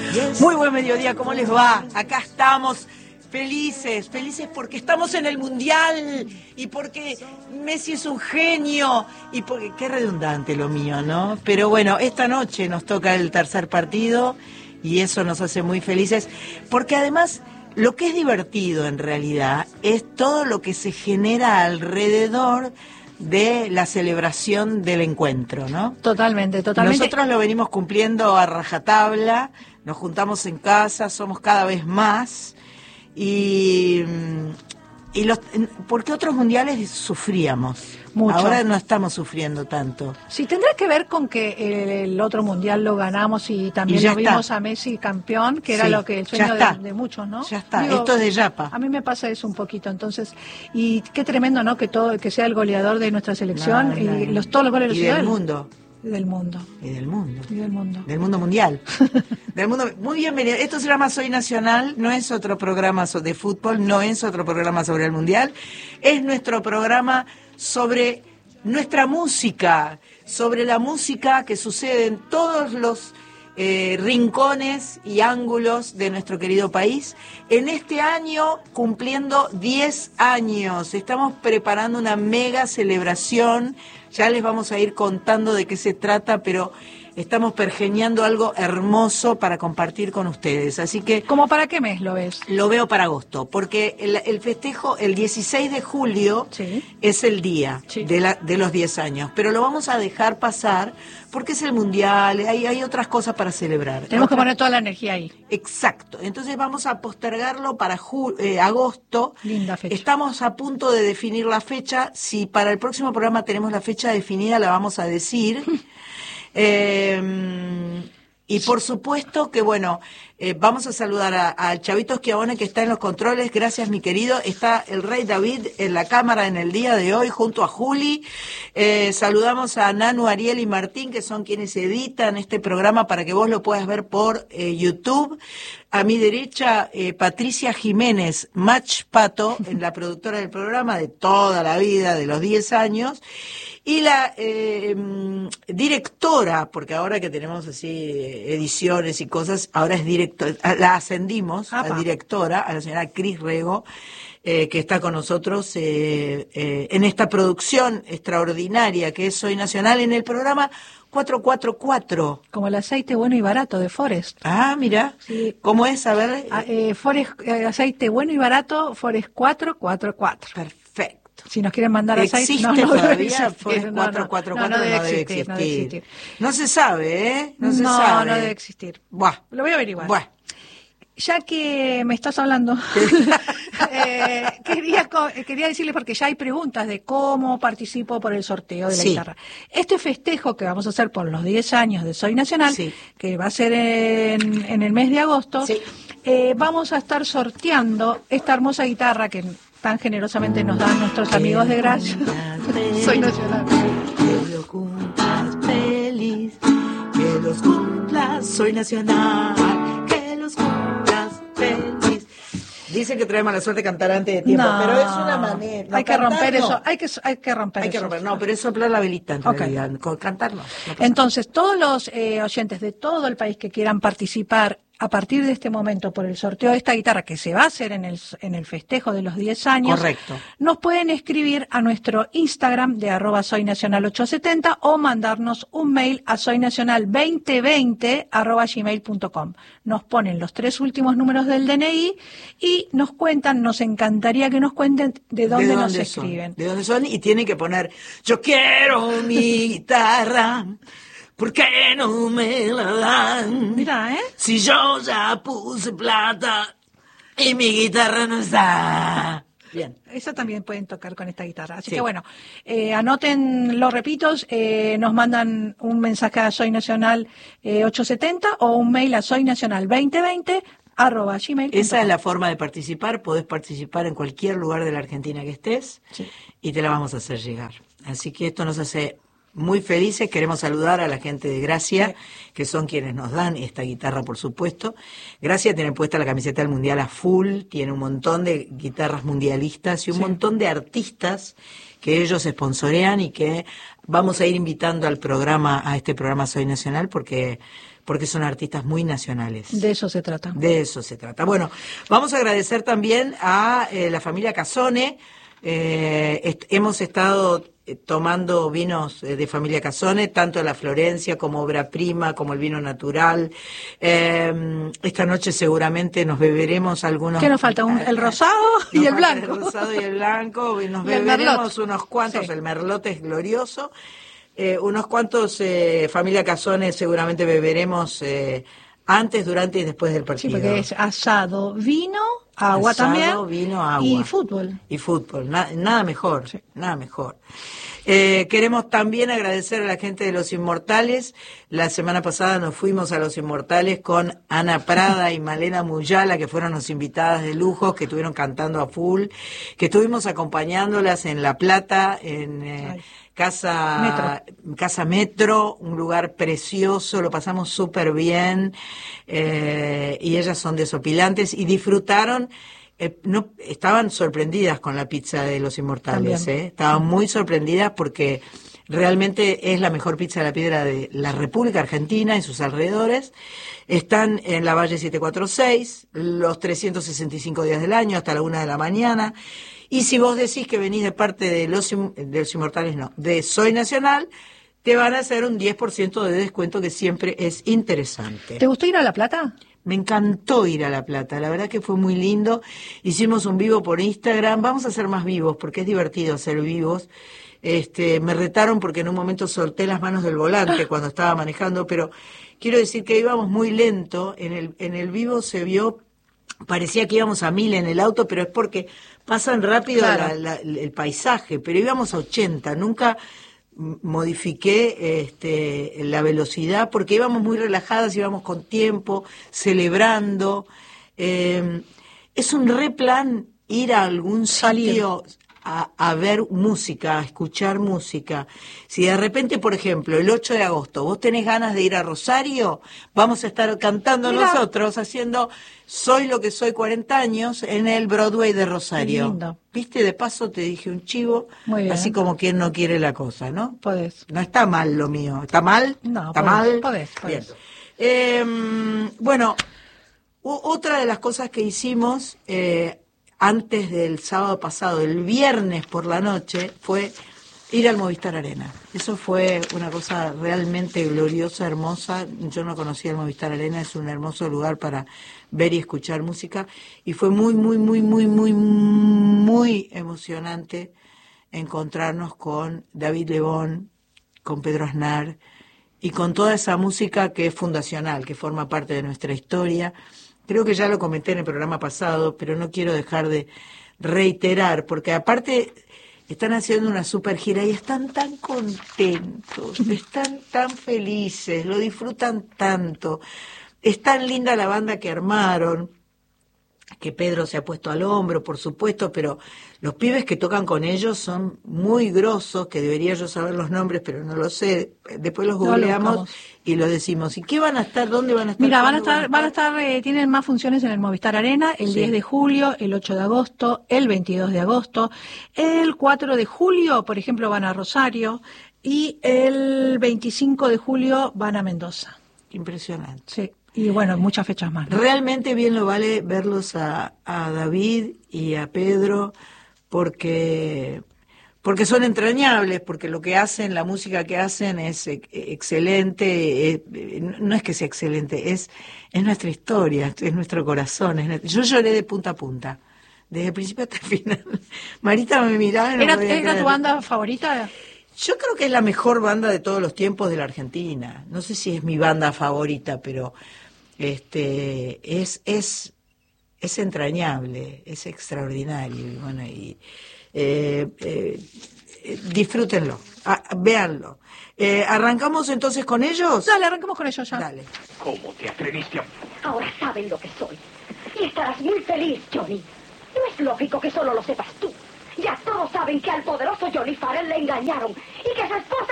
Muy buen mediodía, ¿cómo les va? Acá estamos felices porque estamos en el Mundial y porque Messi es un genio y porque, qué redundante lo mío, ¿no? Pero bueno, esta noche nos toca el tercer partido y eso nos hace muy felices porque además lo que es divertido en realidad es todo lo que se genera alrededor de la celebración del encuentro, ¿no? Totalmente. Nosotros lo venimos cumpliendo a rajatabla, nos juntamos en casa, somos cada vez más porque otros mundiales sufríamos. Mucho. Ahora no estamos sufriendo tanto. Sí, tendrá que ver con que el otro mundial lo ganamos y también lo vimos a Messi campeón, que era lo que el sueño de muchos, ¿no? Ya está, esto es de Yapa. A mí me pasa eso un poquito, entonces, y qué tremendo, ¿no? Que sea el goleador de nuestra selección y todos los goles y del mundo. Del mundo. Y del mundo. Y del mundo. Del mundo mundial. Del mundo. Muy bienvenido. Esto se llama Soy Nacional, no es otro programa de fútbol, no es otro programa sobre el mundial, es nuestro programa sobre nuestra música, sobre la música que sucede en todos los rincones y ángulos de nuestro querido país. En este año, cumpliendo 10 años, estamos preparando una mega celebración. Ya les vamos a ir contando de qué se trata, pero estamos pergeñando algo hermoso para compartir con ustedes. Así que... ¿Cómo para qué mes lo ves? Lo veo para agosto, porque el festejo, el 16 de julio, es el día de los 10 años. Pero lo vamos a dejar pasar porque es el Mundial, hay otras cosas para celebrar. Tenemos que poner toda la energía ahí. Exacto. Entonces vamos a postergarlo para agosto. Linda fecha. Estamos a punto de definir la fecha. Si para el próximo programa tenemos la fecha definida, la vamos a decir. Y por supuesto que, bueno, vamos a saludar a Chavito Schiavone, que está en los controles. Gracias, mi querido. Está el Rey David en la cámara en el día de hoy, junto a Juli. Saludamos a Nanu, Ariel y Martín, que son quienes editan este programa para que vos lo puedas ver por YouTube. A mi derecha, Patricia Jiménez, Match Pato, en la productora del programa de toda la vida, de los 10 años. Y la directora, porque ahora que tenemos así ediciones y cosas, ahora es directora, la ascendimos a directora, a la señora Cris Rego, que está con nosotros en esta producción extraordinaria que es Soy Nacional, en el programa 444. Como el aceite bueno y barato de Forest. Ah, mira. Sí. ¿Cómo es? A ver. Forest, aceite bueno y barato, Forest 444. Perfecto. Si nos quieren mandar aceite, ¿existe todavía? Forest 444 no debe existir. No se sabe, ¿eh? No se sabe. No debe existir. Buah. Lo voy a averiguar. Buah. Ya que me estás hablando, quería decirle, porque ya hay preguntas de cómo participo por el sorteo de la guitarra. Este festejo que vamos a hacer por los 10 años de Soy Nacional, que va a ser en el mes de agosto, vamos a estar sorteando esta hermosa guitarra que tan generosamente nos dan nuestros amigos de Gras. Soy Nacional. Que lo cumplas feliz, que los cumplas, Soy Nacional, que los cumplas feliz. Dicen que trae mala suerte cantar antes de tiempo, pero es una manera. Hay que romper eso, hay que romper eso. No, pero es soplar la velita en realidad, cantar no. Entonces, todos los oyentes de todo el país que quieran participar a partir de este momento por el sorteo de esta guitarra que se va a hacer en el festejo de los 10 años, correcto, nos pueden escribir a nuestro Instagram de @soynacional870 o mandarnos un mail a soynacional2020@gmail.com. Nos ponen los 3 últimos números del DNI y nos cuentan, nos encantaría que nos cuenten de dónde nos escriben. De dónde son, y tienen que poner: yo quiero mi guitarra, ¿por qué no me la dan? Mira, si yo ya puse plata y mi guitarra no está. Bien. Eso también pueden tocar con esta guitarra. Así que bueno, anoten los repitos, nos mandan un mensaje a Soy Nacional 870 o un mail a soynacional2020@gmail.com. Esa es la forma de participar. Podés participar en cualquier lugar de la Argentina que estés y te la vamos a hacer llegar. Así que esto nos hace muy felices. Queremos saludar a la gente de Gracia, que son quienes nos dan esta guitarra, por supuesto. Gracia tiene puesta la camiseta del Mundial a full, tiene un montón de guitarras mundialistas y un montón de artistas que ellos sponsorean y que vamos a ir invitando al programa, a este programa Soy Nacional, porque son artistas muy nacionales. De eso se trata. De eso se trata. Bueno, vamos a agradecer también a la familia Casone. Hemos estado tomando vinos de familia Casone, tanto la Florencia como Obra Prima, como el vino natural. Esta noche seguramente nos beberemos algunos... ¿Qué nos falta? El rosado y el blanco. El rosado y el blanco, y nos beberemos unos cuantos. Sí. El merlot es glorioso. Unos cuantos familia Casone seguramente beberemos antes, durante y después del partido. Sí, porque es asado, vino, agua también. Vino, agua. Y fútbol. Y fútbol, nada mejor, nada mejor. Queremos también agradecer a la gente de Los Inmortales. La semana pasada nos fuimos a Los Inmortales con Ana Prada y Malena Muyala, que fueron las invitadas de lujo, que estuvieron cantando a full, que estuvimos acompañándolas en La Plata, en... Casa Metro, un lugar precioso, lo pasamos súper bien, y ellas son desopilantes y disfrutaron, estaban sorprendidas con la pizza de Los Inmortales, estaban muy sorprendidas porque realmente es la mejor pizza de la piedra de la República Argentina y sus alrededores. Están en la Valle 746, los 365 días del año, hasta la 1 de la mañana. Y si vos decís que venís de parte de los Inmortales, no, de Soy Nacional, te van a hacer un 10% de descuento, que siempre es interesante. ¿Te gustó ir a La Plata? Me encantó ir a La Plata, la verdad que fue muy lindo. Hicimos un vivo por Instagram, vamos a hacer más vivos porque es divertido hacer vivos. Me retaron porque en un momento solté las manos del volante cuando estaba manejando, pero quiero decir que íbamos muy lento. En el vivo se vio, parecía que íbamos a 1000 en el auto, pero es porque pasan rápido el paisaje, pero íbamos a 80, nunca modifiqué la velocidad porque íbamos muy relajadas, íbamos con tiempo, celebrando. Es un replan ir a algún sitio a ver música, a escuchar música. Si de repente, por ejemplo, el 8 de agosto vos tenés ganas de ir a Rosario, vamos a estar cantando nosotros, haciendo Soy lo que soy 40 años en el Broadway de Rosario. Lindo. Viste, de paso te dije un chivo, así como quien no quiere la cosa, ¿no? Podés. No está mal lo mío. ¿Está mal? No, ¿Está mal? Podés. Bien. Bueno, otra de las cosas que hicimos antes del sábado pasado, el viernes por la noche, fue ir al Movistar Arena. Eso fue una cosa realmente gloriosa, hermosa. Yo no conocía el Movistar Arena, es un hermoso lugar para ver y escuchar música. Y fue muy, muy, muy, muy, muy, muy emocionante encontrarnos con David Lebón, con Pedro Aznar y con toda esa música que es fundacional, que forma parte de nuestra historia. Creo que ya lo comenté en el programa pasado, pero no quiero dejar de reiterar, porque aparte están haciendo una super gira y están tan contentos, están tan felices, lo disfrutan tanto. Es tan linda la banda que armaron, que Pedro se ha puesto al hombro, por supuesto, pero los pibes que tocan con ellos son muy grosos, que debería yo saber los nombres, pero no lo sé. Después los googleamos y lo decimos. ¿Y qué van a estar? ¿Dónde van a estar? Mira, van a estar, tienen más funciones en el Movistar Arena, el 10 de julio, el 8 de agosto, el 22 de agosto, el 4 de julio, por ejemplo, van a Rosario, y el 25 de julio van a Mendoza. Impresionante. Sí. Y bueno, muchas fechas más, ¿no? Realmente bien lo vale verlos a David y a Pedro porque son entrañables, porque lo que hacen, la música que hacen es excelente, no es que sea excelente, es nuestra historia, es nuestro corazón. Yo lloré de punta a punta, desde el principio hasta el final. Marita me miraba y no podía creer. ¿Era tu banda favorita? Yo creo que es la mejor banda de todos los tiempos de la Argentina. No sé si es mi banda favorita, pero es entrañable, es extraordinario. Y bueno, disfrútenlo, véanlo. ¿Arrancamos entonces con ellos? Dale, arrancamos con ellos ya. Dale. ¿Cómo te atreviste a...? Ahora saben lo que soy. Y estarás muy feliz, Johnny. No es lógico que solo lo sepas tú. Ya todos saben que al poderoso Johnny Farrell le engañaron y que su esposa